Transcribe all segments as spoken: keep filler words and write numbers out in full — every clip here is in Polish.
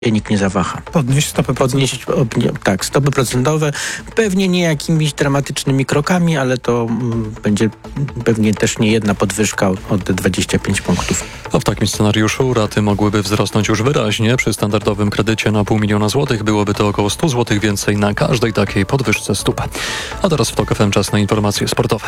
nikt nie zawaha. Podnieść stopy Podnieść, obnie, tak, stopy procentowe, pewnie nie jakimiś dramatycznymi krokami, ale to mm, będzie pewnie też nie jedna podwyżka o, o te dwadzieścia pięć punktów. A w takim scenariuszu raty mogłyby wzrosnąć już wyraźnie. Przy standardowym kredycie na pół miliona złotych byłoby to około sto złotych więcej na każdej takiej podwyżce stóp. A teraz w TOK F M czas na informacje sportowe.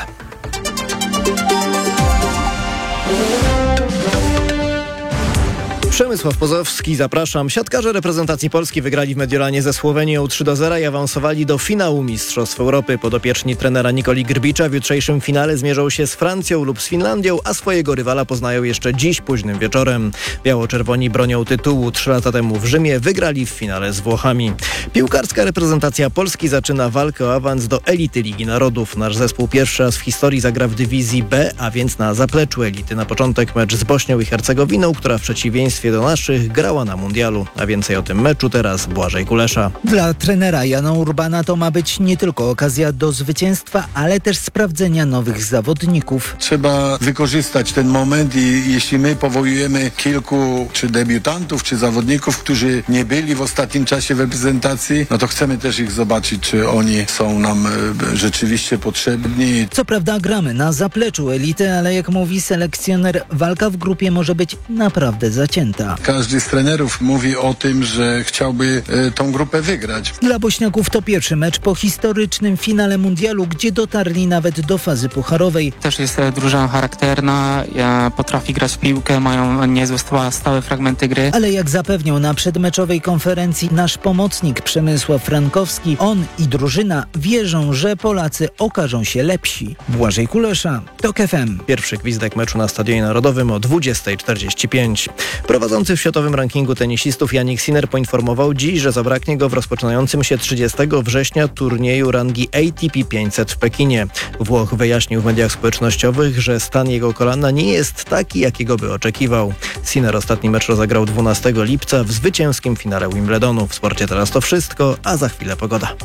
Przemysław Pozowski, zapraszam. Siatkarze reprezentacji Polski wygrali w Mediolanie ze Słowenią trzy do zera i awansowali do finału Mistrzostw Europy. Podopieczni trenera Nikoli Grbicza w jutrzejszym finale zmierzą się z Francją lub z Finlandią, a swojego rywala poznają jeszcze dziś późnym wieczorem. Biało-czerwoni bronią tytułu. Trzy lata temu w Rzymie wygrali w finale z Włochami. Piłkarska reprezentacja Polski zaczyna walkę o awans do elity Ligi Narodów. Nasz zespół pierwszy raz w historii zagra w dywizji B, a więc na zapleczu elity. Na początek mecz z Bośnią i Hercegowiną, która w przeciwieństwie do naszych grała na mundialu. A więcej o tym meczu teraz Błażej Kulesza. Dla trenera Jana Urbana to ma być nie tylko okazja do zwycięstwa, ale też sprawdzenia nowych zawodników. Trzeba wykorzystać ten moment i jeśli my powołujemy kilku czy debiutantów, czy zawodników, którzy nie byli w ostatnim czasie w reprezentacji, no to chcemy też ich zobaczyć, czy oni są nam rzeczywiście potrzebni. Co prawda gramy na zapleczu elity, ale jak mówi selekcjoner, walka w grupie może być naprawdę zacięta. Każdy z trenerów mówi o tym, że chciałby e, tą grupę wygrać. Dla Bośniaków to pierwszy mecz po historycznym finale mundialu, gdzie dotarli nawet do fazy pucharowej. Też jest drużyna charakterna, potrafi grać w piłkę, mają niezłe stałe fragmenty gry. Ale jak zapewniał na przedmeczowej konferencji nasz pomocnik Przemysław Frankowski, on i drużyna wierzą, że Polacy okażą się lepsi. Błażej Kulesza, TOK F M. Pierwszy gwizdek meczu na Stadionie Narodowym o dwudziesta czterdzieści pięć. Prowadzący w światowym rankingu tenisistów Jannik Sinner poinformował dziś, że zabraknie go w rozpoczynającym się trzydziestego września turnieju rangi A T P pięćset w Pekinie. Włoch wyjaśnił w mediach społecznościowych, że stan jego kolana nie jest taki, jakiego by oczekiwał. Sinner ostatni mecz rozegrał dwunastego lipca w zwycięskim finale Wimbledonu. W sporcie teraz to wszystko, a za chwilę pogoda.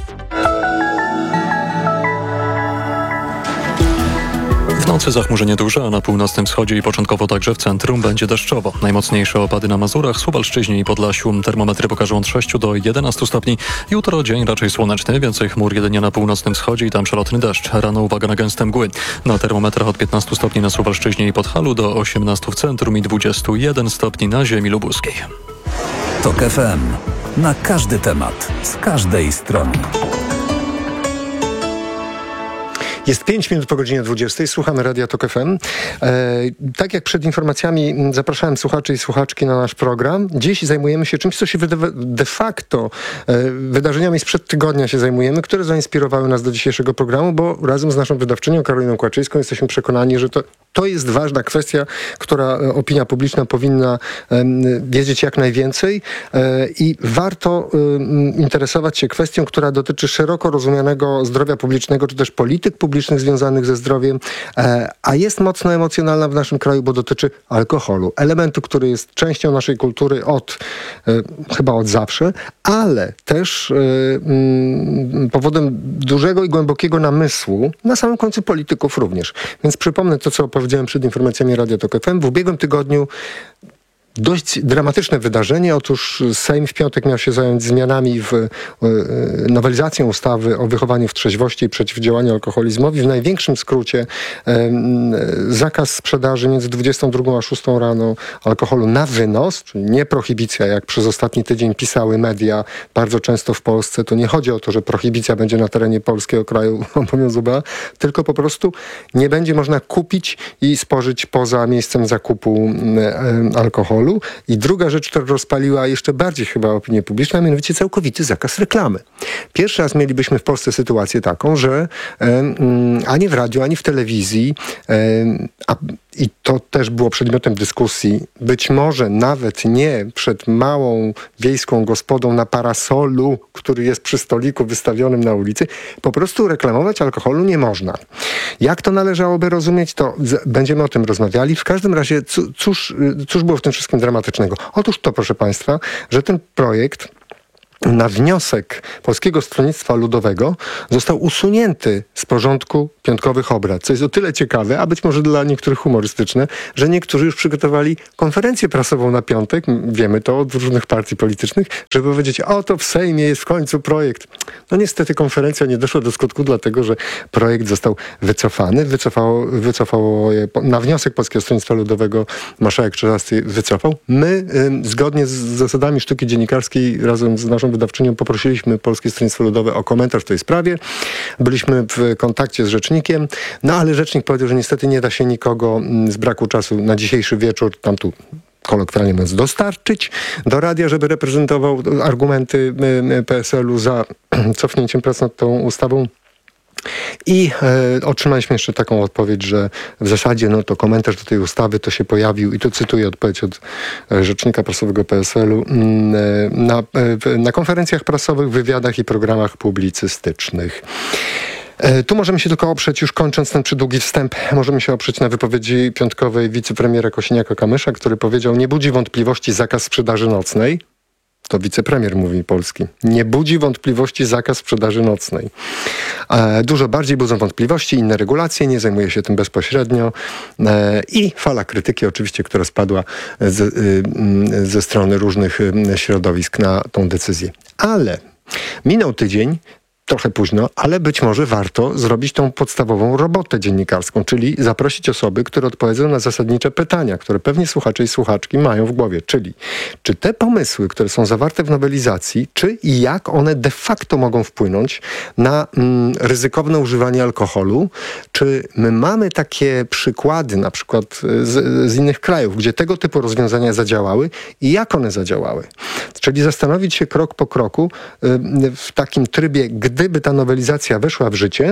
W nocy zachmurzenie duże, a na północnym wschodzie i początkowo także w centrum będzie deszczowo. Najmocniejsze opady na Mazurach, Suwalszczyźnie i Podlasiu. Termometry pokażą od sześciu do jedenastu stopni. Jutro dzień raczej słoneczny, więcej chmur jedynie na północnym wschodzie i tam przelotny deszcz. Rano uwaga na gęste mgły. Na termometrach od piętnastu stopni na Suwalszczyźnie i Podhalu do osiemnastu w centrum i dwudziestu jeden stopni na ziemi lubuskiej. TOK F M. Na każdy temat, z każdej strony. Jest pięć minut po godzinie dwudziestej. Słuchamy Radia TOK F M. E, tak jak przed informacjami zapraszałem słuchaczy i słuchaczki na nasz program, dziś zajmujemy się czymś, co się wyda- de facto e, wydarzeniami sprzed tygodnia się zajmujemy, które zainspirowały nas do dzisiejszego programu, bo razem z naszą wydawczynią Karoliną Kłaczyńską jesteśmy przekonani, że to, to jest ważna kwestia, która opinia publiczna powinna e, wiedzieć jak najwięcej e, i warto e, interesować się kwestią, która dotyczy szeroko rozumianego zdrowia publicznego, czy też polityk publicznych związanych ze zdrowiem, e, a jest mocno emocjonalna w naszym kraju, bo dotyczy alkoholu. Elementu, który jest częścią naszej kultury od, e, chyba od zawsze, ale też e, m, powodem dużego i głębokiego namysłu, na samym końcu polityków również. Więc przypomnę to, co opowiedziałem przed informacjami Radia TOK F M. W ubiegłym tygodniu dość dramatyczne wydarzenie. Otóż Sejm w piątek miał się zająć zmianami w y, nowelizacją ustawy o wychowaniu w trzeźwości i przeciwdziałaniu alkoholizmowi. W największym skrócie y, y, zakaz sprzedaży między dwudziestą drugą a szóstą rano alkoholu na wynos, czyli nie prohibicja, jak przez ostatni tydzień pisały media bardzo często w Polsce. To nie chodzi o to, że prohibicja będzie na terenie polskiego kraju obowiązywała, tylko po prostu nie będzie można kupić i spożyć poza miejscem zakupu y, y, alkoholu. I druga rzecz, która rozpaliła jeszcze bardziej chyba opinię publiczną, a mianowicie całkowity zakaz reklamy. Pierwszy raz mielibyśmy w Polsce sytuację taką, że e, ani w radiu, ani w telewizji, e, a, i to też było przedmiotem dyskusji, być może nawet nie przed małą wiejską gospodą na parasolu, który jest przy stoliku wystawionym na ulicy, po prostu reklamować alkoholu nie można. Jak to należałoby rozumieć, to z, będziemy o tym rozmawiali. W każdym razie, cóż, cóż było w tym wszystkim dramatycznego? Otóż to, proszę Państwa, że ten projekt na wniosek Polskiego Stronnictwa Ludowego został usunięty z porządku piątkowych obrad, co jest o tyle ciekawe, a być może dla niektórych humorystyczne, że niektórzy już przygotowali konferencję prasową na piątek, wiemy to od różnych partii politycznych, żeby powiedzieć, oto w Sejmie jest w końcu projekt. No niestety konferencja nie doszła do skutku, dlatego że projekt został wycofany. Wycofało, wycofało je, na wniosek Polskiego Stronnictwa Ludowego marszałek Czarzasty wycofał. My y, zgodnie z zasadami sztuki dziennikarskiej razem z naszą wydawczynią poprosiliśmy Polskie Stronnictwo Ludowe o komentarz w tej sprawie. Byliśmy w kontakcie z rzecznikiem, no ale rzecznik powiedział, że niestety nie da się nikogo z braku czasu na dzisiejszy wieczór tam tu kolokwialnie mówiąc, dostarczyć do radia, żeby reprezentował argumenty P S L-u za cofnięciem prac nad tą ustawą. I e, otrzymaliśmy jeszcze taką odpowiedź, że w zasadzie no to komentarz do tej ustawy to się pojawił, i tu cytuję odpowiedź od e, rzecznika prasowego P S L-u, m, e, na, e, na konferencjach prasowych, wywiadach i programach publicystycznych. E, tu możemy się tylko oprzeć, już kończąc ten przydługi wstęp, możemy się oprzeć na wypowiedzi piątkowej wicepremiera Kosiniaka-Kamysza, który powiedział, nie budzi wątpliwości zakaz sprzedaży nocnej. To wicepremier mówi Polski. Nie budzi wątpliwości zakaz sprzedaży nocnej. E, dużo bardziej budzą wątpliwości inne regulacje, nie zajmuje się tym bezpośrednio. E, I fala krytyki oczywiście, która spadła z, y, ze strony różnych środowisk na tą decyzję. Ale minął tydzień, trochę późno, ale być może warto zrobić tą podstawową robotę dziennikarską, czyli zaprosić osoby, które odpowiedzą na zasadnicze pytania, które pewnie słuchacze i słuchaczki mają w głowie. Czyli, czy te pomysły, które są zawarte w nowelizacji, czy i jak one de facto mogą wpłynąć na mm, ryzykowne używanie alkoholu? Czy my mamy takie przykłady, na przykład z, z innych krajów, gdzie tego typu rozwiązania zadziałały i jak one zadziałały? Czyli zastanowić się krok po kroku y, w takim trybie, gdyby ta nowelizacja weszła w życie,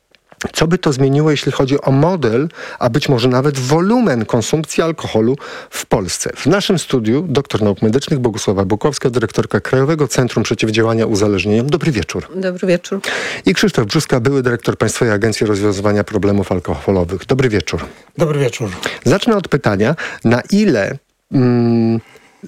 co by to zmieniło, jeśli chodzi o model, a być może nawet wolumen konsumpcji alkoholu w Polsce. W naszym studiu doktor nauk medycznych Bogusława Bukowska, dyrektorka Krajowego Centrum Przeciwdziałania Uzależnieniom. Dobry wieczór. Dobry wieczór. I Krzysztof Brzuska, były dyrektor Państwowej Agencji Rozwiązywania Problemów Alkoholowych. Dobry wieczór. Dobry wieczór. Zacznę od pytania, na ile... Mm,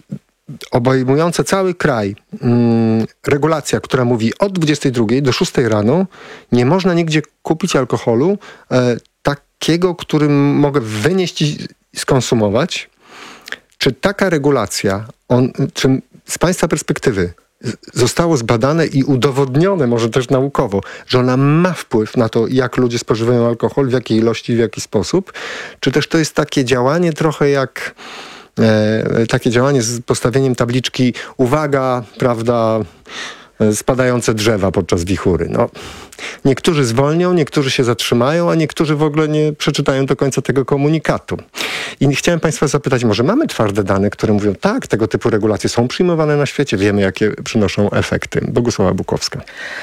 obejmująca cały kraj mm, regulacja, która mówi od dwudziestej drugiej do szóstej rano nie można nigdzie kupić alkoholu e, takiego, który mogę wynieść i skonsumować. Czy taka regulacja, on, czy z Państwa perspektywy zostało zbadane i udowodnione, może też naukowo, że ona ma wpływ na to, jak ludzie spożywają alkohol, w jakiej ilości, w jaki sposób? Czy też to jest takie działanie trochę jak E, takie działanie z postawieniem tabliczki uwaga, prawda, e, spadające drzewa podczas wichury. No, niektórzy zwolnią, niektórzy się zatrzymają, a niektórzy w ogóle nie przeczytają do końca tego komunikatu. I chciałem Państwa zapytać, może mamy twarde dane, które mówią, tak, tego typu regulacje są przyjmowane na świecie, wiemy, jakie przynoszą efekty. Bogusława Bukowska.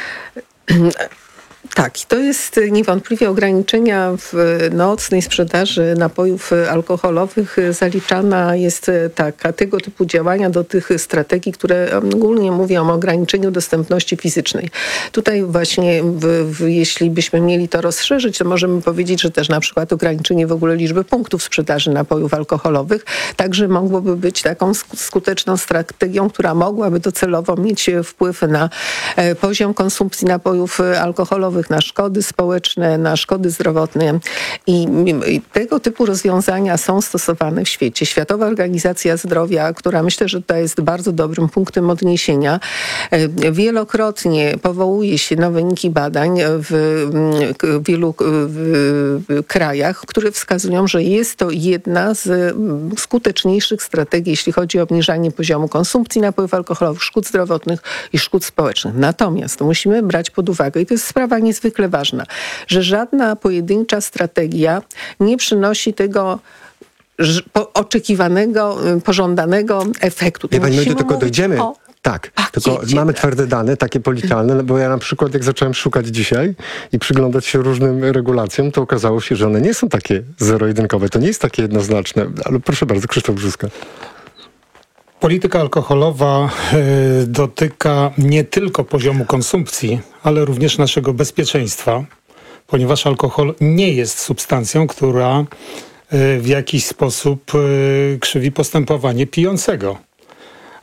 Tak, to jest niewątpliwie ograniczenia w nocnej sprzedaży napojów alkoholowych. Zaliczana jest taka, tego typu działania do tych strategii, które ogólnie mówią o ograniczeniu dostępności fizycznej. Tutaj właśnie, w, w, jeśli byśmy mieli to rozszerzyć, to możemy powiedzieć, że też na przykład ograniczenie w ogóle liczby punktów sprzedaży napojów alkoholowych także mogłoby być taką skuteczną strategią, która mogłaby docelowo mieć wpływ na poziom konsumpcji napojów alkoholowych, na szkody społeczne, na szkody zdrowotne. I, I tego typu rozwiązania są stosowane w świecie. Światowa Organizacja Zdrowia, która myślę, że to jest bardzo dobrym punktem odniesienia, wielokrotnie powołuje się na wyniki badań w wielu w krajach, które wskazują, że jest to jedna z skuteczniejszych strategii, jeśli chodzi o obniżanie poziomu konsumpcji napojów alkoholowych, szkód zdrowotnych i szkód społecznych. Natomiast musimy brać pod uwagę, i to jest sprawa niezwykle ważna, że żadna pojedyncza strategia nie przynosi tego oczekiwanego, pożądanego efektu. Nie, pani, my do tego dojdziemy. O Tak, tylko mamy twarde dane, takie policzalne, no bo ja na przykład jak zacząłem szukać dzisiaj i przyglądać się różnym regulacjom, to okazało się, że one nie są takie zero-jedynkowe, to nie jest takie jednoznaczne, ale proszę bardzo, Krzysztof Brzuska. Polityka alkoholowa y, dotyka nie tylko poziomu konsumpcji, ale również naszego bezpieczeństwa, ponieważ alkohol nie jest substancją, która y, w jakiś sposób y, krzywi postępowanie pijącego.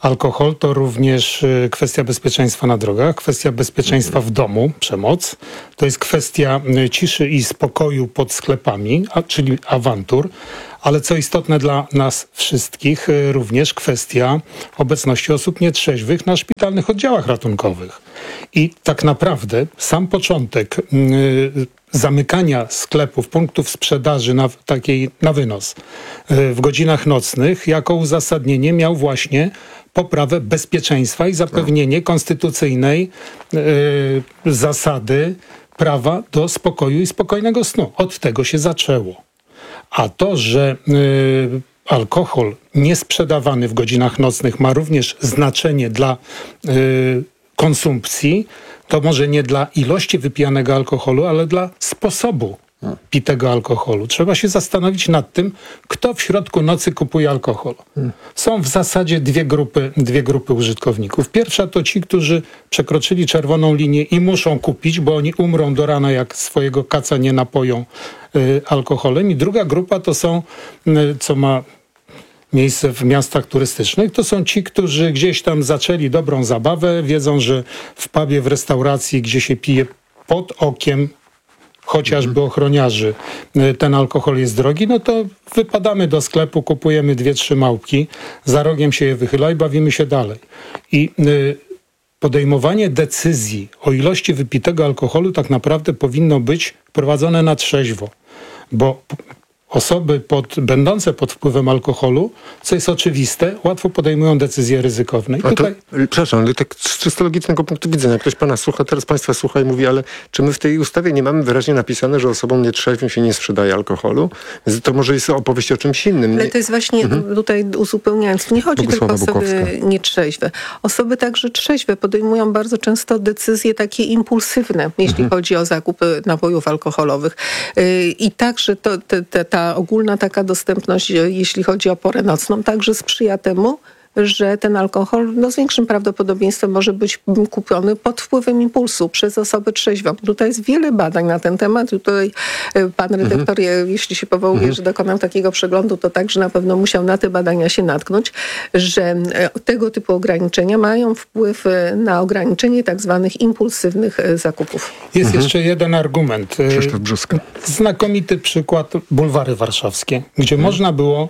alkohol to również kwestia bezpieczeństwa na drogach, kwestia bezpieczeństwa w domu, przemoc. To jest kwestia ciszy i spokoju pod sklepami, a, czyli awantur. Ale co istotne dla nas wszystkich, również kwestia obecności osób nietrzeźwych na szpitalnych oddziałach ratunkowych. I tak naprawdę sam początek yy, zamykania sklepów, punktów sprzedaży na, takiej, na wynos yy, w godzinach nocnych jako uzasadnienie miał właśnie poprawę bezpieczeństwa i zapewnienie konstytucyjnej yy, zasady prawa do spokoju i spokojnego snu. Od tego się zaczęło. A to, że y, alkohol niesprzedawany w godzinach nocnych ma również znaczenie dla y, konsumpcji, to może nie dla ilości wypijanego alkoholu, ale dla sposobu pitego alkoholu. Trzeba się zastanowić nad tym, kto w środku nocy kupuje alkohol. Są w zasadzie dwie grupy, dwie grupy użytkowników. Pierwsza to ci, którzy przekroczyli czerwoną linię i muszą kupić, bo oni umrą do rana, jak swojego kaca nie napoją y, alkoholem. I druga grupa to są, y, co ma miejsce w miastach turystycznych, to są ci, którzy gdzieś tam zaczęli dobrą zabawę, wiedzą, że w pubie, w restauracji, gdzie się pije pod okiem chociażby ochroniarzy, ten alkohol jest drogi, no to wypadamy do sklepu, kupujemy dwie, trzy małpki, za rogiem się je wychyla i bawimy się dalej. I y, podejmowanie decyzji o ilości wypitego alkoholu tak naprawdę powinno być prowadzone na trzeźwo, bo osoby pod, będące pod wpływem alkoholu, co jest oczywiste, łatwo podejmują decyzje ryzykowne. I A tutaj... to, przepraszam, ale tak z czysto logicznego punktu widzenia, ktoś pana słucha, teraz państwa słucha i mówi, ale czy my w tej ustawie nie mamy wyraźnie napisane, że osobom nietrzeźwym się nie sprzedaje alkoholu? To może jest opowieść o czymś innym. Ale to jest właśnie, mhm. tutaj uzupełniając, nie chodzi Bogusława tylko o osoby Bukowska. nietrzeźwe. Osoby także trzeźwe podejmują bardzo często decyzje takie impulsywne, jeśli mhm. chodzi o zakup napojów alkoholowych. I także to, te, te, ta ogólna taka dostępność, jeśli chodzi o porę nocną, także sprzyja temu, że ten alkohol no, z większym prawdopodobieństwem może być kupiony pod wpływem impulsu przez osobę trzeźwą. Tutaj jest wiele badań na ten temat. Tutaj pan redaktor, mhm. jeśli się powołuje, mhm. że dokonał takiego przeglądu, to także na pewno musiał na te badania się natknąć, że tego typu ograniczenia mają wpływ na ograniczenie tak zwanych impulsywnych zakupów. Jest mhm. jeszcze jeden argument. Krzysztof Brzuska. Znakomity przykład bulwary warszawskie, gdzie mhm. można było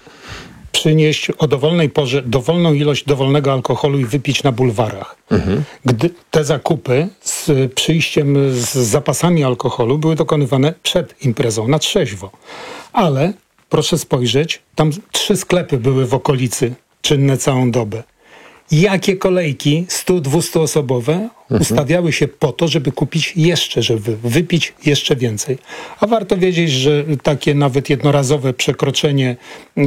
przynieść o dowolnej porze dowolną ilość dowolnego alkoholu i wypić na bulwarach. Mhm. Gdy te zakupy z przyjściem, z zapasami alkoholu były dokonywane przed imprezą, na trzeźwo. Ale proszę spojrzeć, tam trzy sklepy były w okolicy czynne całą dobę. Jakie kolejki stu dwustu osobowe mhm. ustawiały się po to, żeby kupić jeszcze, żeby wypić jeszcze więcej. A warto wiedzieć, że takie nawet jednorazowe przekroczenie yy,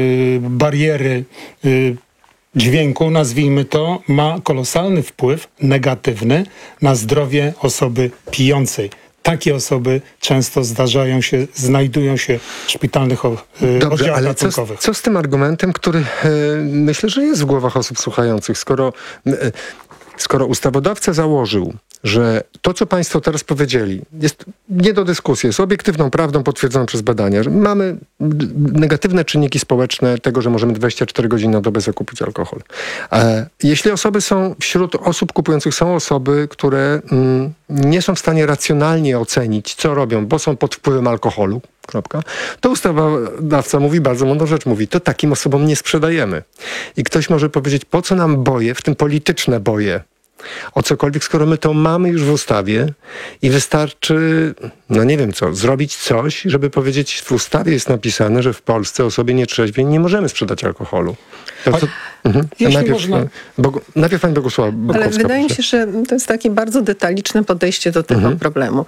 bariery yy, dźwięku, nazwijmy to, ma kolosalny wpływ negatywny na zdrowie osoby pijącej. Takie osoby często zdarzają się, znajdują się w szpitalnych yy, Dobrze, oddziałach ale ratunkowych. Co, co z tym argumentem, który yy, myślę, że jest w głowach osób słuchających, skoro, yy, skoro ustawodawca założył, że to, co państwo teraz powiedzieli, jest nie do dyskusji, jest obiektywną prawdą potwierdzoną przez badania, że mamy negatywne czynniki społeczne tego, że możemy dwadzieścia cztery godziny na dobę zakupić alkohol. E, jeśli osoby są, wśród osób kupujących są osoby, które mm, nie są w stanie racjonalnie ocenić, co robią, bo są pod wpływem alkoholu, kropka, to ustawodawca mówi bardzo mądrą rzecz, mówi, to takim osobom nie sprzedajemy. I ktoś może powiedzieć, po co nam boje, w tym polityczne boje, o cokolwiek, skoro my to mamy już w ustawie i wystarczy, no nie wiem co, zrobić coś, żeby powiedzieć, w ustawie jest napisane, że w Polsce osobie nietrzeźwej nie możemy sprzedać alkoholu. To, to, mhm. najpierw, można... Bogu, najpierw pani Bogusława Bukowska. Ale wydaje mi się, że to jest takie bardzo detaliczne podejście do tego mhm. problemu.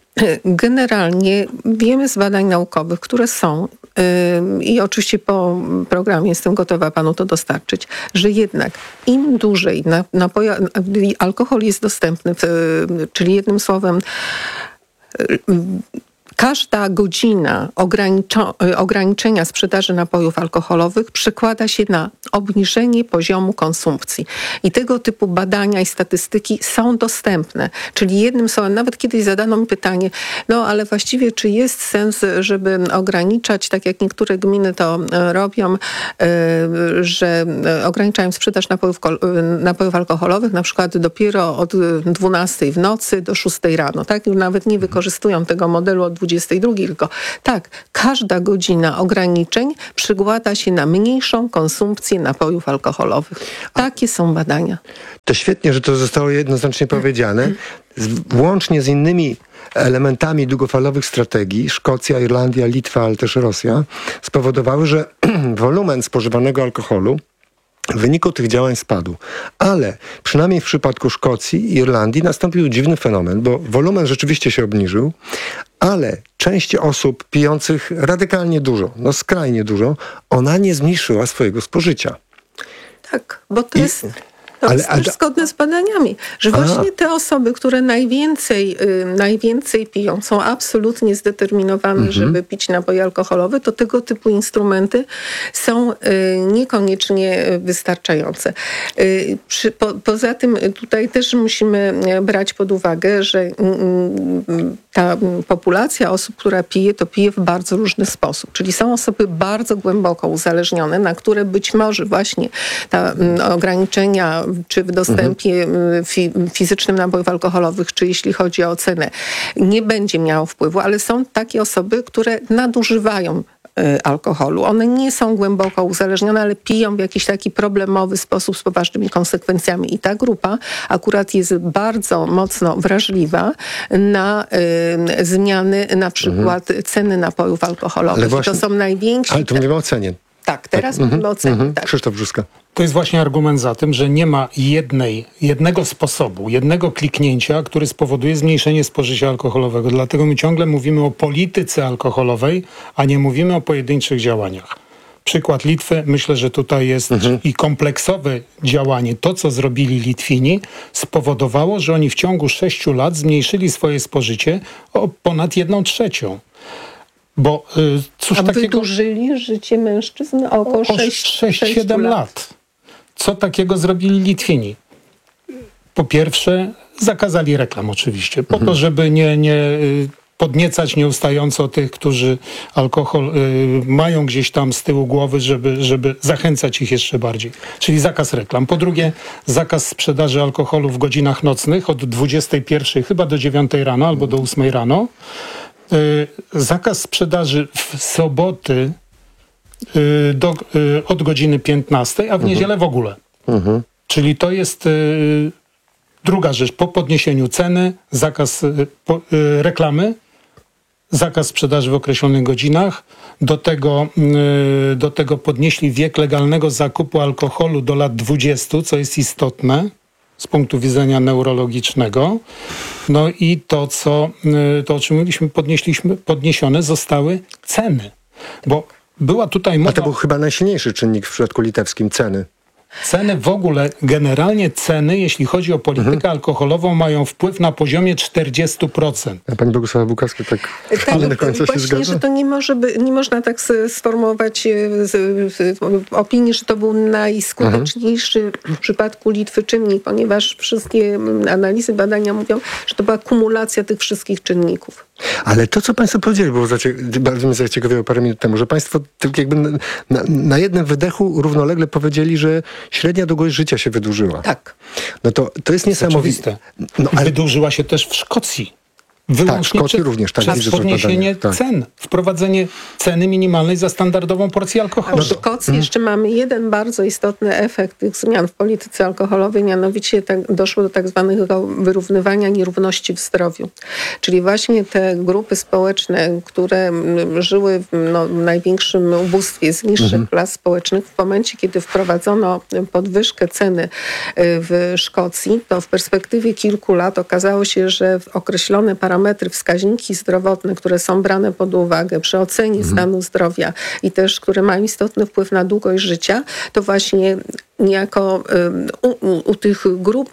Generalnie wiemy z badań naukowych, które są yy, i oczywiście po programie jestem gotowa panu to dostarczyć, że jednak im dłużej napoja, alkohol jest dostępny, yy, czyli jednym słowem yy, każda godzina ograniczo- ograniczenia sprzedaży napojów alkoholowych przekłada się na obniżenie poziomu konsumpcji. I tego typu badania i statystyki są dostępne. Czyli jednym słowem, nawet kiedyś zadano mi pytanie, no ale właściwie czy jest sens, żeby ograniczać, tak jak niektóre gminy to robią, że ograniczają sprzedaż napojów, napojów alkoholowych, na przykład dopiero od dwunastej w nocy do szóstej rano, tak? Nawet nie wykorzystują tego modelu od dwudziestej drugiej, tylko tak, każda godzina ograniczeń przykłada się na mniejszą konsumpcję napojów alkoholowych. Takie są badania. To świetnie, że to zostało jednoznacznie powiedziane. Łącznie z innymi elementami długofalowych strategii, Szkocja, Irlandia, Litwa, ale też Rosja, spowodowały, że wolumen spożywanego alkoholu w wyniku tych działań spadł. Ale przynajmniej w przypadku Szkocji i Irlandii nastąpił dziwny fenomen, bo wolumen rzeczywiście się obniżył, ale część osób pijących radykalnie dużo, no skrajnie dużo, ona nie zmniejszyła swojego spożycia. Tak, bo to I... jest... To Ale, jest też a, zgodne z badaniami, że a. właśnie te osoby, które najwięcej, y, najwięcej piją, są absolutnie zdeterminowane, mhm. żeby pić napoje alkoholowe, to tego typu instrumenty są y, niekoniecznie wystarczające. Y, przy, po, poza tym tutaj też musimy brać pod uwagę, że y, y, ta populacja osób, która pije, to pije w bardzo różny sposób. Czyli są osoby bardzo głęboko uzależnione, na które być może właśnie ta y, ograniczenia czy w dostępie mhm. fi, fizycznym napojów alkoholowych, czy jeśli chodzi o cenę, nie będzie miało wpływu, ale są takie osoby, które nadużywają y, alkoholu. One nie są głęboko uzależnione, ale piją w jakiś taki problemowy sposób z poważnymi konsekwencjami. I ta grupa akurat jest bardzo mocno wrażliwa na y, zmiany na przykład mhm. ceny napojów alkoholowych. Właśnie, to są najwięksi... Ale tu mówimy o cenie. Tak, teraz tak. mówimy o cenie. Mhm. Tak. Krzysztof Brzuska. To jest właśnie argument za tym, że nie ma jednej, jednego sposobu, jednego kliknięcia, który spowoduje zmniejszenie spożycia alkoholowego. Dlatego my ciągle mówimy o polityce alkoholowej, a nie mówimy o pojedynczych działaniach. Przykład Litwy, myślę, że tutaj jest mhm. i kompleksowe działanie. To, co zrobili Litwini, spowodowało, że oni w ciągu sześciu lat zmniejszyli swoje spożycie o ponad jedną trzecią. Bo y, cóż A takiego... wydłużyli życie mężczyzn o około sześć siedem lat. lat. Co takiego zrobili Litwini? Po pierwsze, zakazali reklam oczywiście, po mhm. to, żeby nie, nie podniecać nieustająco tych, którzy alkohol y, mają gdzieś tam z tyłu głowy, żeby, żeby zachęcać ich jeszcze bardziej. Czyli zakaz reklam. Po drugie, zakaz sprzedaży alkoholu w godzinach nocnych od dwudziestej pierwszej chyba do dziewiątej rano albo do ósmej rano. Y, zakaz sprzedaży w soboty y, do, y, od godziny piętnastej, a w niedzielę w ogóle. Mhm. Czyli to jest y, druga rzecz. Po podniesieniu ceny, zakaz y, po, y, reklamy, zakaz sprzedaży w określonych godzinach. Do tego, y, do tego podnieśli wiek legalnego zakupu alkoholu do lat dwudziestu, co jest istotne z punktu widzenia neurologicznego. No i to, co, to o czym mówiliśmy, podnieśliśmy, podniesione zostały ceny. Bo była tutaj mowa... A to był chyba najsilniejszy czynnik w przypadku litewskim, ceny. Ceny w ogóle, generalnie ceny, jeśli chodzi o politykę mhm. alkoholową, mają wpływ na poziomie czterdzieści procent. A pani Bogusława Bukowska tak, tak nie do końca właśnie, się zgadza? Że to nie, może by, nie można tak sformułować z, z, opinii, że to był najskuteczniejszy mhm. w przypadku Litwy czynnik, ponieważ wszystkie analizy, badania mówią, że to była kumulacja tych wszystkich czynników. Ale to, co państwo powiedzieli, było bardzo mnie zaciekawiło parę minut temu, że państwo tak jakby na, na, na jednym wydechu równolegle powiedzieli, że średnia długość życia się wydłużyła. Tak. No to, to jest niesamowite. No, ale... Wydłużyła się też w Szkocji. Wyłącznie tak, w Szkocji przez, również. Tak, przez podniesienie tak. cen. Wprowadzenie ceny minimalnej za standardową porcję alkoholu. A w Szkocji jeszcze mamy jeden bardzo istotny efekt tych zmian w polityce alkoholowej, mianowicie tak, doszło do tak zwanego wyrównywania nierówności w zdrowiu. Czyli właśnie te grupy społeczne, które żyły w no, największym ubóstwie z niższych mhm. klas społecznych, w momencie, kiedy wprowadzono podwyżkę ceny w Szkocji, to w perspektywie kilku lat okazało się, że w określone parametry parametry, wskaźniki zdrowotne, które są brane pod uwagę przy ocenie mhm. stanu zdrowia i też, które mają istotny wpływ na długość życia, to właśnie niejako u, u, u tych grup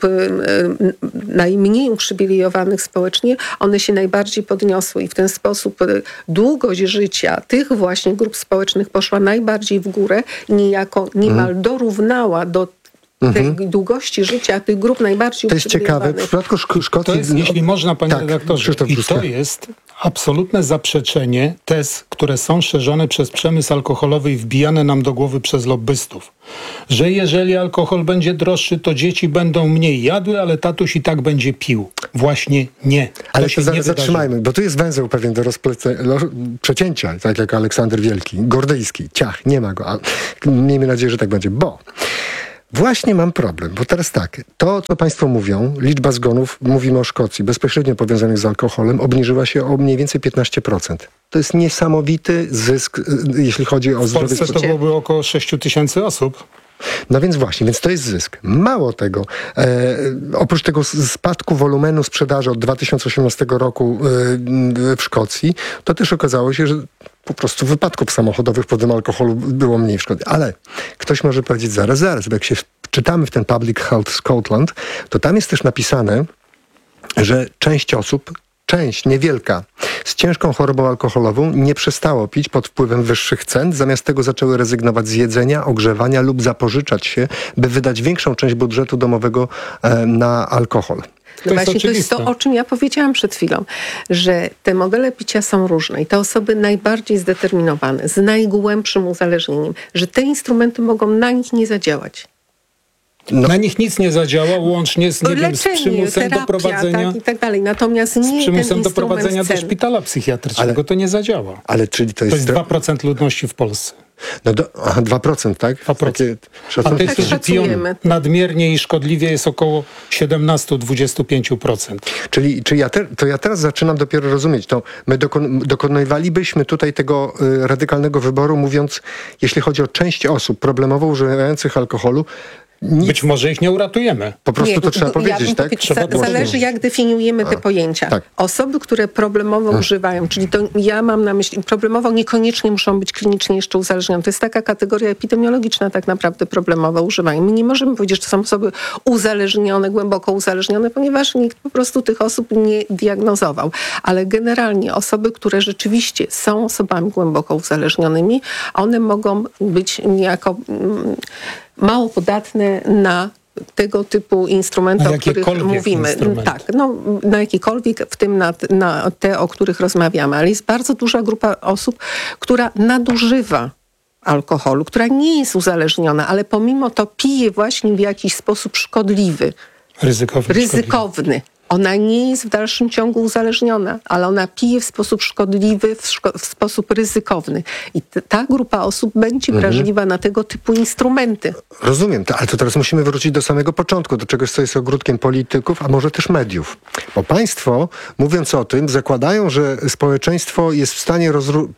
najmniej uprzywilejowanych społecznie, one się najbardziej podniosły i w ten sposób długość życia tych właśnie grup społecznych poszła najbardziej w górę i niejako niemal mhm. dorównała do tej mhm. długości życia tych grup najbardziej uprzywilejowanych. To jest ciekawe. W przypadku Szk- Szkocji... To jest, jeśli można, panie tak, redaktorze, i to jest absolutne zaprzeczenie tez, które są szerzone przez przemysł alkoholowy i wbijane nam do głowy przez lobbystów. Że jeżeli alkohol będzie droższy, to dzieci będą mniej jadły, ale tatuś i tak będzie pił. Właśnie nie. To ale się to nie zatrzymajmy, wydarzy. bo tu jest węzeł pewien do rozplece- przecięcia, tak jak Aleksander Wielki. Gordyjski. Ciach, nie ma go. A miejmy nadzieję, że tak będzie, bo właśnie mam problem, bo teraz tak, to co państwo mówią, liczba zgonów, mówimy o Szkocji, bezpośrednio powiązanych z alkoholem, obniżyła się o mniej więcej piętnaście procent. To jest niesamowity zysk, jeśli chodzi o zdrowie. W Polsce to byłoby około sześć tysięcy osób. No więc właśnie, więc to jest zysk. Mało tego, e, oprócz tego spadku wolumenu sprzedaży od dwa tysiące osiemnastego roku e, w Szkocji, to też okazało się, że po prostu wypadków samochodowych pod tym alkoholu było mniej w Szkocji. Ale ktoś może powiedzieć zaraz, zaraz, bo jak się czytamy w ten Public Health Scotland, to tam jest też napisane, że część osób, część niewielka, z ciężką chorobą alkoholową nie przestało pić pod wpływem wyższych cen, zamiast tego zaczęły rezygnować z jedzenia, ogrzewania lub zapożyczać się, by wydać większą część budżetu domowego e, na alkohol. No właśnie to jest to, o czym ja powiedziałam przed chwilą, że te modele picia są różne i te osoby najbardziej zdeterminowane, z najgłębszym uzależnieniem, że te instrumenty mogą na nich nie zadziałać. No. Na nich nic nie zadziała, łącznie z, nie Leczenie, wiem, z przymusem terapia, do prowadzenia, tak, i tak dalej. Natomiast nie z przymusem do prowadzenia scen. do szpitala psychiatrycznego. Ale, to nie zadziała. Ale czyli to jest... To jest dwa procent ludności w Polsce. No do, aha, dwa procent, tak? dwa procent. Takie A tych, którzy tak piją nadmiernie i szkodliwie, jest około siedemnaście do dwudziestu pięciu procent. Czyli, czyli ja te, to ja teraz zaczynam dopiero rozumieć. To my dokon, dokonywalibyśmy tutaj tego y, radykalnego wyboru, mówiąc, jeśli chodzi o część osób problemowo używających alkoholu, nic. Być może ich nie uratujemy. Po prostu nie, to trzeba ja powiedzieć, tak? Powiedz, Trzeba za, zależy, jak definiujemy te A, pojęcia. tak. Osoby, które problemowo A. używają, czyli to ja mam na myśli, problemowo niekoniecznie muszą być klinicznie jeszcze uzależnione. To jest taka kategoria epidemiologiczna tak naprawdę problemowo używają. My nie możemy powiedzieć, że to są osoby uzależnione, głęboko uzależnione, ponieważ nikt po prostu tych osób nie diagnozował. Ale generalnie osoby, które rzeczywiście są osobami głęboko uzależnionymi, one mogą być niejako Mm, mało podatne na tego typu instrumenty, na o których mówimy. Instrument. Tak, no, na jakikolwiek, w tym na, na te, o których rozmawiamy. Ale jest bardzo duża grupa osób, która nadużywa alkoholu, która nie jest uzależniona, ale pomimo to pije właśnie w jakiś sposób szkodliwy. Ryzykowny. Ryzykowny. Ona nie jest w dalszym ciągu uzależniona, ale ona pije w sposób szkodliwy, w, szko- w sposób ryzykowny. I t- ta grupa osób będzie mhm. wrażliwa na tego typu instrumenty. Rozumiem, to, ale to teraz musimy wrócić do samego początku, do czegoś, co jest ogródkiem polityków, a może też mediów. Bo państwo, mówiąc o tym, zakładają, że społeczeństwo jest w stanie rozru-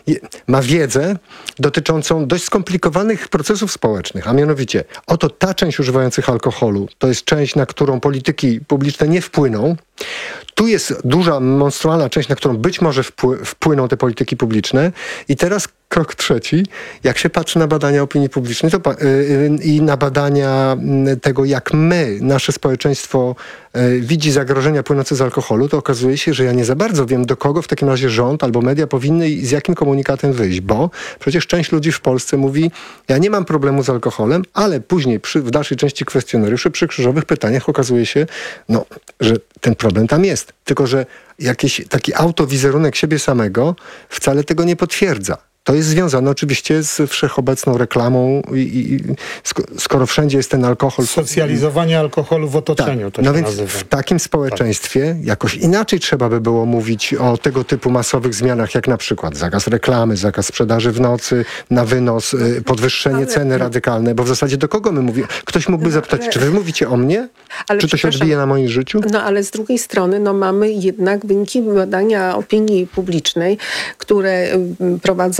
ma wiedzę dotyczącą dość skomplikowanych procesów społecznych, a mianowicie oto ta część używających alkoholu, to jest część, na którą polityki publiczne nie wpływają. Wpłyną. Tu jest duża, monstrualna część, na którą być może wpły- wpłyną te polityki publiczne. I teraz krok trzeci. Jak się patrzy na badania opinii publicznej to pa- yy, i na badania yy, tego, jak my, nasze społeczeństwo yy, widzi zagrożenia płynące z alkoholu, to okazuje się, że ja nie za bardzo wiem, do kogo w takim razie rząd albo media powinny i z jakim komunikatem wyjść, bo przecież część ludzi w Polsce mówi, ja nie mam problemu z alkoholem, ale później przy, w dalszej części kwestionariuszy przy krzyżowych pytaniach okazuje się, no, że ten problem tam jest. Tylko że jakiś taki autowizerunek siebie samego wcale tego nie potwierdza. To jest związane oczywiście z wszechobecną reklamą i, i skoro wszędzie jest ten alkohol... Socjalizowanie alkoholu w otoczeniu, tak, to no się więc nazywa. W takim społeczeństwie tak. jakoś inaczej trzeba by było mówić o tego typu masowych zmianach, jak na przykład zakaz reklamy, zakaz sprzedaży w nocy, na wynos, podwyższenie ale... ceny radykalne, bo w zasadzie do kogo my mówimy? Ktoś mógłby no, zapytać, ale... czy wy mówicie o mnie? Ale czy to się odbije na moim życiu? No ale z drugiej strony no, mamy jednak wyniki badania opinii publicznej, które prowadzone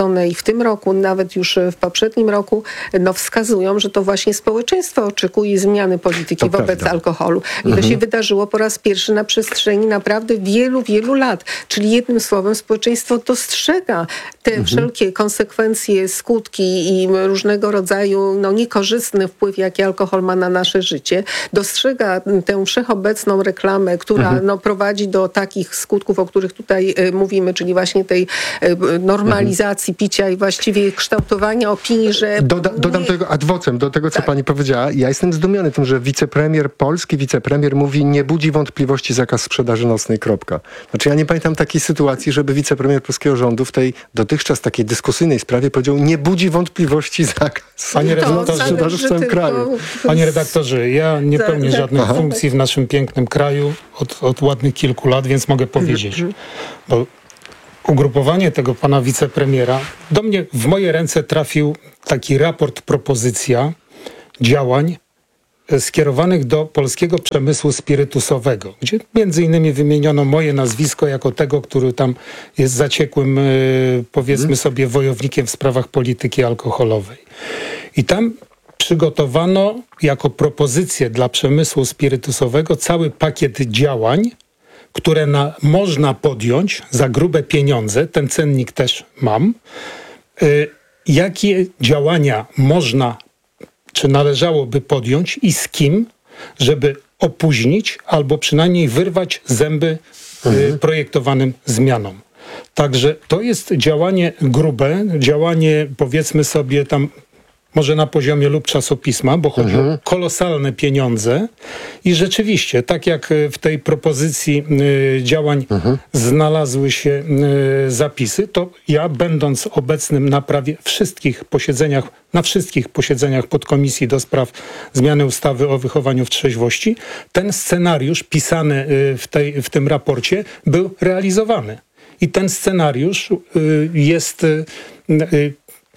prowadzone i w tym roku, nawet już w poprzednim roku, no wskazują, że to właśnie społeczeństwo oczekuje zmiany polityki to wobec prawda. alkoholu. I Mhm. to się wydarzyło po raz pierwszy na przestrzeni naprawdę wielu, wielu lat. Czyli jednym słowem społeczeństwo dostrzega te Mhm. wszelkie konsekwencje, skutki i różnego rodzaju no, niekorzystny wpływ, jaki alkohol ma na nasze życie. Dostrzega tę wszechobecną reklamę, która Mhm. no, prowadzi do takich skutków, o których tutaj y, mówimy, czyli właśnie tej y, normalizacji picia i właściwie kształtowania opinii, że... Doda, dodam nie- tego adwocem do tego, co Tak. pani powiedziała. Ja jestem zdumiony tym, że wicepremier, polski wicepremier mówi, nie budzi wątpliwości zakaz sprzedaży nocnej, kropka. Znaczy ja nie pamiętam takiej sytuacji, żeby wicepremier polskiego rządu w tej dotychczas takiej dyskusyjnej sprawie powiedział, nie budzi wątpliwości zakaz Panie To redaktorze, sprzedaży w zależy całym tylko- kraju. Panie redaktorze, ja nie Za- pełnię za- żadnej Aha. funkcji w naszym pięknym kraju od, od ładnych kilku lat, więc mogę powiedzieć, bo ugrupowanie tego pana wicepremiera, do mnie, w moje ręce trafił taki raport, propozycja działań e, skierowanych do polskiego przemysłu spirytusowego, gdzie między innymi wymieniono moje nazwisko jako tego, który tam jest zaciekłym, e, powiedzmy sobie, wojownikiem w sprawach polityki alkoholowej. I tam przygotowano jako propozycję dla przemysłu spirytusowego cały pakiet działań, które na, można podjąć za grube pieniądze, ten cennik też mam, y, jakie działania można, czy należałoby podjąć i z kim, żeby opóźnić albo przynajmniej wyrwać zęby y, projektowanym zmianom. Także to jest działanie grube, działanie powiedzmy sobie tam może na poziomie lub czasopisma, bo chodzi o kolosalne pieniądze i rzeczywiście, tak jak w tej propozycji y, działań znalazły się y, zapisy, to ja, będąc obecnym na prawie wszystkich posiedzeniach, na wszystkich posiedzeniach podkomisji do spraw zmiany ustawy o wychowaniu w trzeźwości, ten scenariusz pisany y, w, tej, w tym raporcie był realizowany. I ten scenariusz y, jest y, y,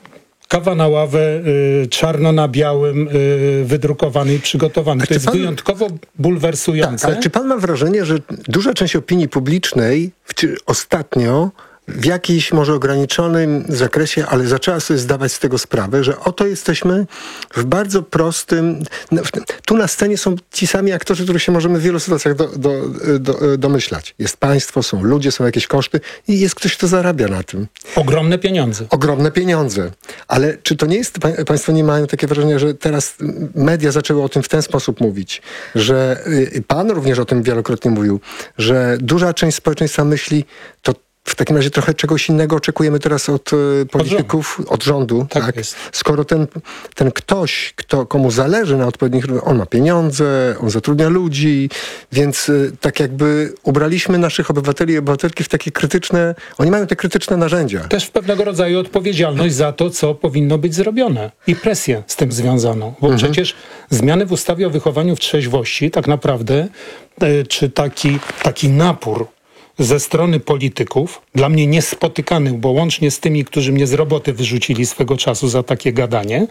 kawa na ławę, y, czarno na białym, y, wydrukowany i przygotowany. A To czy jest pan- wyjątkowo bulwersujące. Tak, ale czy pan ma wrażenie, że duża część opinii publicznej w, czy ostatnio w jakimś może ograniczonym zakresie, ale zaczęła sobie zdawać z tego sprawę, że oto jesteśmy w bardzo prostym... no, w- Tu na scenie są ci sami aktorzy, których się możemy w wielu sytuacjach do, do, do, domyślać. Jest państwo, są ludzie, są jakieś koszty i jest ktoś, kto zarabia na tym. Ogromne pieniądze. Ogromne pieniądze. Ale czy to nie jest, pa- państwo nie mają takie wrażenie, że teraz media zaczęły o tym w ten sposób mówić, że y, pan również o tym wielokrotnie mówił, że duża część społeczeństwa myśli, to w takim razie trochę czegoś innego oczekujemy teraz od y, polityków, od rządu. Tak tak? jest. Skoro ten, ten ktoś, kto, komu zależy na odpowiednich, on ma pieniądze, on zatrudnia ludzi, więc y, tak jakby ubraliśmy naszych obywateli i obywatelki w takie krytyczne, oni mają te krytyczne narzędzia. Też w pewnego rodzaju odpowiedzialność za to, co powinno być zrobione i presję z tym związaną. Bo przecież zmiany w ustawie o wychowaniu w trzeźwości tak naprawdę, e, czy taki, taki napór ze strony polityków, dla mnie niespotykany, bo łącznie z tymi, którzy mnie z roboty wyrzucili swego czasu za takie gadanie,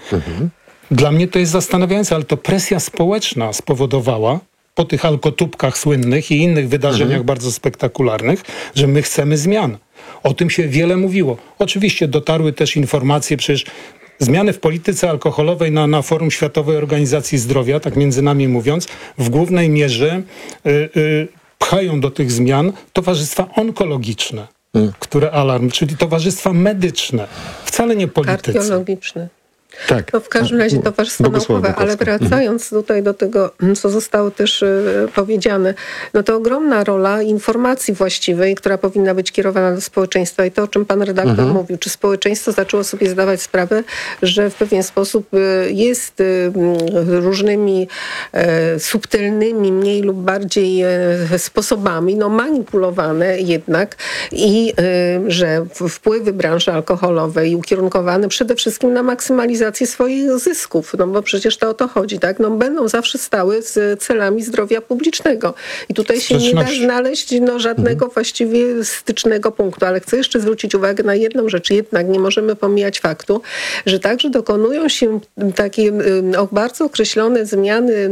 dla mnie to jest zastanawiające, ale to presja społeczna spowodowała po tych alkotubkach słynnych i innych wydarzeniach bardzo spektakularnych, że my chcemy zmian. O tym się wiele mówiło. Oczywiście dotarły też informacje, przecież zmiany w polityce alkoholowej na, na forum Światowej Organizacji Zdrowia, tak między nami mówiąc, w głównej mierze y, y, pchają do tych zmian towarzystwa onkologiczne, które alarm, czyli towarzystwa medyczne, wcale nie politycy. Kardiologiczne. Tak. No w każdym razie towarzystwo Bogusława naukowe, ale Bukowska. wracając tutaj do tego, co zostało też y, powiedziane, no to ogromna rola informacji właściwej, która powinna być kierowana do społeczeństwa i to, o czym pan redaktor mówił, czy społeczeństwo zaczęło sobie zdawać sprawę, że w pewien sposób y, jest y, różnymi y, subtelnymi, mniej lub bardziej y, sposobami, no manipulowane jednak i y, że w- wpływy branży alkoholowej ukierunkowane przede wszystkim na maksymalizację maksymalizację swoich zysków, no bo przecież to o to chodzi, tak? No będą zawsze stały z celami zdrowia publicznego. I tutaj się nie da znaleźć no, żadnego mhm. właściwie stycznego punktu, ale chcę jeszcze zwrócić uwagę na jedną rzecz. Jednak nie możemy pomijać faktu, że także dokonują się takie no, bardzo określone zmiany,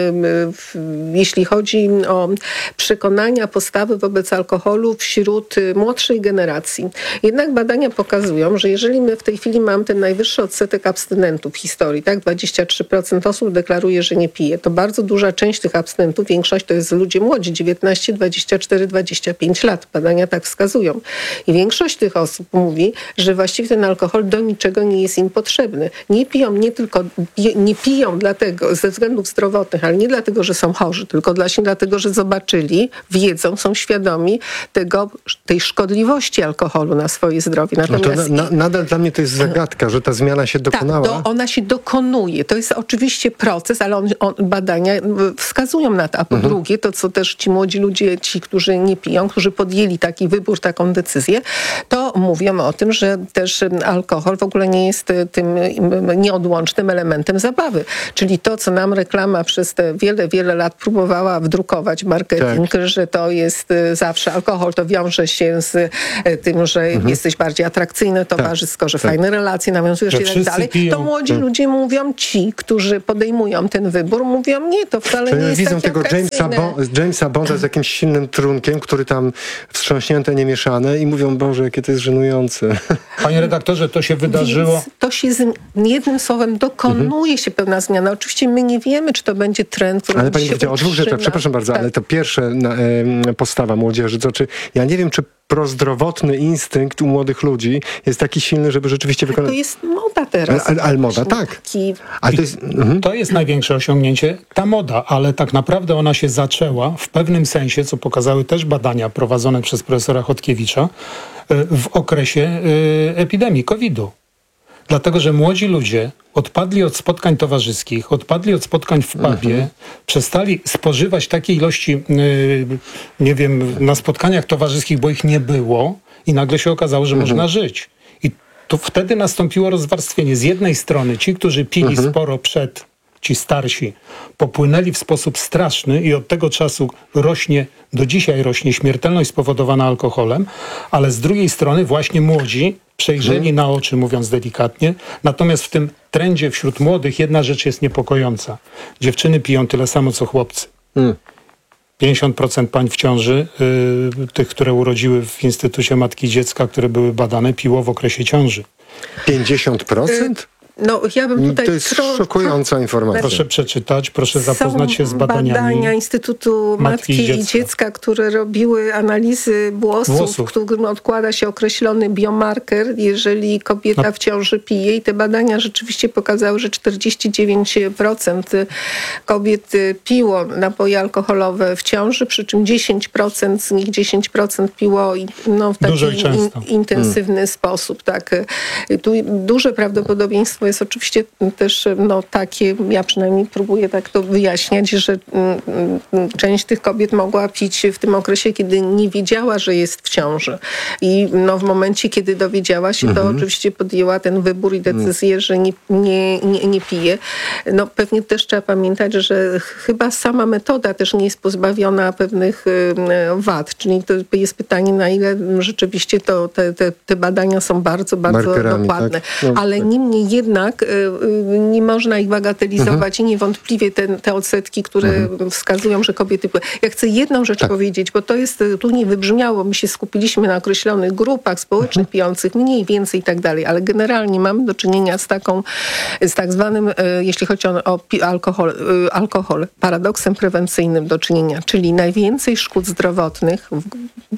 jeśli chodzi o przekonania, postawy wobec alkoholu wśród młodszej generacji. Jednak badania pokazują, że jeżeli my w tej chwili mamy ten najwyższy odsetek abstynentów w historii, tak, dwadzieścia trzy procent osób deklaruje, że nie pije, to bardzo duża część tych abstynentów, większość to jest ludzie młodzi, dziewiętnaście, dwadzieścia cztery, dwadzieścia pięć lat. Badania tak wskazują. I większość tych osób mówi, że właściwie ten alkohol do niczego nie jest im potrzebny. Nie piją nie tylko, nie piją dlatego, ze względów zdrowotnych, ale nie dlatego, że są chorzy, tylko właśnie dlatego, że zobaczyli, wiedzą, są świadomi tego, tej szkodliwości alkoholu na swoje zdrowie. Natomiast no to na, na, nadal dla mnie to jest zagadka, że ta zmiana się dokonała. Tak, to ona się dokonuje. To jest oczywiście proces, ale on, on, badania wskazują na to. A po mhm. drugie, to co też ci młodzi ludzie, ci, którzy nie piją, którzy podjęli taki wybór, taką decyzję, to mówią o tym, że też alkohol w ogóle nie jest tym nieodłącznym elementem zabawy. Czyli to, co nam reklama przez te wiele, wiele lat próbowała wdrukować marketing, tak. że to jest zawsze alkohol, to wiąże się z tym, że mhm. jesteś bardziej atrakcyjny, towarzysko, tak. że tak. fajne relacje nawiązujesz że i tak dalej. Piją. To młodzi hmm. ludzie mówią, ci, którzy podejmują ten wybór, mówią, nie, to wcale nie jest widzą takie tego Jamesa, Bo- Jamesa Bonda z jakimś silnym trunkiem, który tam wstrząśnięte, niemieszane i mówią, Boże, jakie to jest żenujące. Panie redaktorze, to się wydarzyło... Więc to się z, jednym słowem dokonuje mhm. się pewna zmiana. Oczywiście my nie wiemy, czy to będzie trend, który ale pani się powiedziała o dwóch rzeczach, przepraszam bardzo, tak. ale to pierwsze na, e, postawa młodzieży, to czy ja nie wiem, czy prozdrowotny instynkt u młodych ludzi jest taki silny, żeby rzeczywiście wykonać... To jest moda teraz. Ale, ale moda, tak. Ale to, jest, mhm. to jest największe osiągnięcie, ta moda, ale tak naprawdę ona się zaczęła w pewnym sensie, co pokazały też badania prowadzone przez profesora Chodkiewicza, w okresie epidemii kowidu. Dlatego, że młodzi ludzie odpadli od spotkań towarzyskich, odpadli od spotkań w pubie, mhm. przestali spożywać takiej ilości, yy, nie wiem, na spotkaniach towarzyskich, bo ich nie było i nagle się okazało, że mhm. można żyć. I to wtedy nastąpiło rozwarstwienie. Z jednej strony ci, którzy pili mhm. sporo przed, ci starsi, popłynęli w sposób straszny i od tego czasu rośnie, do dzisiaj rośnie śmiertelność spowodowana alkoholem, ale z drugiej strony właśnie młodzi przejrzeli hmm. na oczy, mówiąc delikatnie. Natomiast w tym trendzie wśród młodych jedna rzecz jest niepokojąca. Dziewczyny piją tyle samo, co chłopcy. Hmm. pięćdziesiąt procent pań w ciąży, yy, tych, które urodziły w Instytucie Matki i Dziecka, które były badane, piło w okresie ciąży. pięćdziesiąt procent? No, ja bym tutaj to jest tro... szokująca informacja. Proszę przeczytać, proszę zapoznać się z badaniami. Są badania Instytutu Matki, Matki i, dziecka. i Dziecka, które robiły analizy włosów, włosów, w którym odkłada się określony biomarker, jeżeli kobieta no. w ciąży pije. I te badania rzeczywiście pokazały, że czterdzieści dziewięć procent kobiet piło napoje alkoholowe w ciąży, przy czym dziesięć procent z nich dziesięć procent piło no, w taki in, intensywny hmm. sposób. Tak. Tu duże prawdopodobieństwo jest oczywiście też no, takie, ja przynajmniej próbuję tak to wyjaśniać, że mm, część tych kobiet mogła pić w tym okresie, kiedy nie wiedziała, że jest w ciąży. I no, w momencie, kiedy dowiedziała się, to mhm. oczywiście podjęła ten wybór i decyzję, że nie, nie, nie, nie pije. No pewnie też trzeba pamiętać, że chyba sama metoda też nie jest pozbawiona pewnych y, wad. Czyli to jest pytanie, na ile rzeczywiście to te, te, te badania są bardzo, bardzo Markerami, dokładne. Tak? No, Ale tak. niemniej jednak nie można ich bagatelizować mhm. i niewątpliwie te, te odsetki, które mhm. wskazują, że kobiety... Ja chcę jedną rzecz tak. powiedzieć, bo to jest, tu nie wybrzmiało, my się skupiliśmy na określonych grupach społecznych mhm. pijących, mniej, więcej i tak dalej, ale generalnie mamy do czynienia z taką, z tak zwanym, jeśli chodzi o, o alkohol, alkohol, paradoksem prewencyjnym do czynienia, czyli najwięcej szkód zdrowotnych w,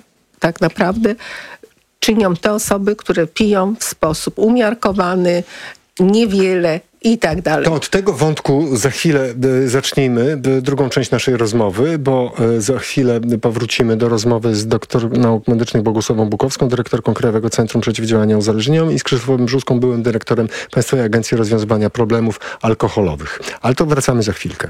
tak naprawdę czynią te osoby, które piją w sposób umiarkowany, niewiele i tak dalej. To od tego wątku za chwilę zacznijmy drugą część naszej rozmowy, bo za chwilę powrócimy do rozmowy z doktor nauk medycznych Bogusławą Bukowską, dyrektorką Krajowego Centrum Przeciwdziałania Uzależnieniom i z Krzysztofem Brzuską, byłym dyrektorem Państwowej Agencji Rozwiązywania Problemów Alkoholowych. Ale to wracamy za chwilkę.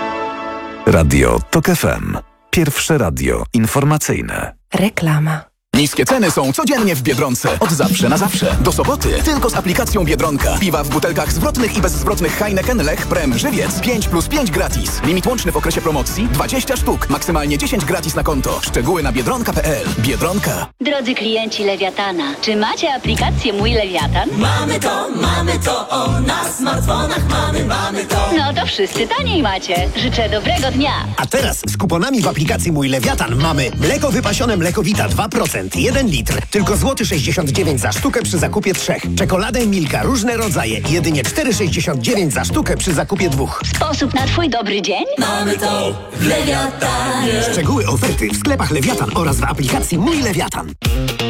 Radio TOK F M. Pierwsze radio informacyjne. Reklama. Niskie ceny są codziennie w Biedronce. Od zawsze na zawsze. Do soboty tylko z aplikacją Biedronka. Piwa w butelkach zwrotnych i bezzwrotnych Heineken, Lech, Prem, Żywiec. pięć plus pięć gratis. Limit łączny w okresie promocji dwadzieścia sztuk. Maksymalnie dziesięć gratis na konto. Szczegóły na biedronka kropka p l. Biedronka. Drodzy klienci Lewiatana, czy macie aplikację Mój Lewiatan? Mamy to, mamy to, o, na smartfonach mamy, mamy to. No to wszyscy taniej macie. Życzę dobrego dnia. A teraz z kuponami w aplikacji Mój Lewiatan mamy mleko wypasione Mlekowita dwa procent, jeden litr, tylko złoty sześćdziesiąt dziewięć za sztukę przy zakupie trzech. Czekoladę Milka, różne rodzaje, jedynie cztery sześćdziesiąt dziewięć za sztukę przy zakupie dwóch. Sposób na twój dobry dzień? Mamy to w Lewiatanie. Szczegóły oferty w sklepach Lewiatan oraz w aplikacji Mój Lewiatan.